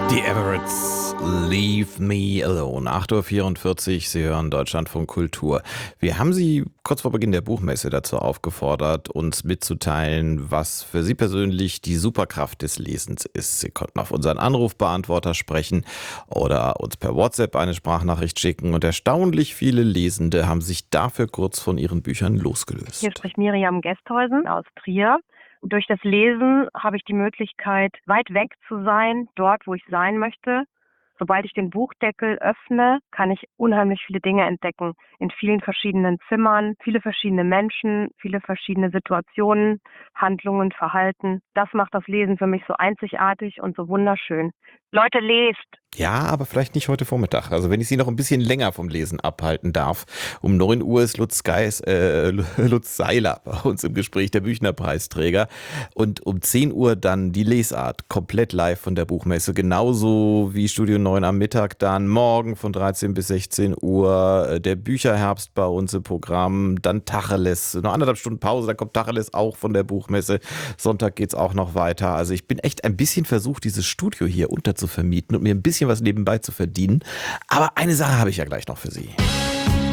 Die Everett's Leave Me Alone. 8:44 Uhr, Sie hören Deutschlandfunk Kultur. Wir haben Sie kurz vor Beginn der Buchmesse dazu aufgefordert, uns mitzuteilen, was für Sie persönlich die Superkraft des Lesens ist. Sie konnten auf unseren Anrufbeantworter sprechen oder uns per WhatsApp eine Sprachnachricht schicken. Und erstaunlich viele Lesende haben sich dafür kurz von ihren Büchern Hier losgelöst. spricht Miriam Gesthäusen aus Trier. Durch das Lesen habe ich die Möglichkeit, weit weg zu sein, dort, wo ich sein möchte. Sobald ich den Buchdeckel öffne, kann ich unheimlich viele Dinge entdecken. In vielen verschiedenen Zimmern, viele verschiedene Menschen, viele verschiedene Situationen, Handlungen, Verhalten. Das macht das Lesen für mich so einzigartig und so wunderschön. Leute, lest! Ja, aber vielleicht nicht heute Vormittag. Also wenn ich Sie noch ein bisschen länger vom Lesen abhalten darf. Um 9 Uhr ist Lutz Seiler bei uns im Gespräch, der Büchner-Preisträger. Und um 10 Uhr dann die Lesart, komplett live von der Buchmesse. Genauso wie Studio 9 am Mittag dann. Morgen von 13 bis 16 Uhr der Bücherherbst bei uns im Programm. Dann Tacheles, noch 1,5 Stunden Pause, dann kommt Tacheles auch von der Buchmesse. Sonntag geht's auch noch weiter. Also ich bin echt ein bisschen versucht, dieses Studio hier unterzuvermieten und mir ein bisschen was nebenbei zu verdienen. Aber eine Sache habe ich ja gleich noch für Sie.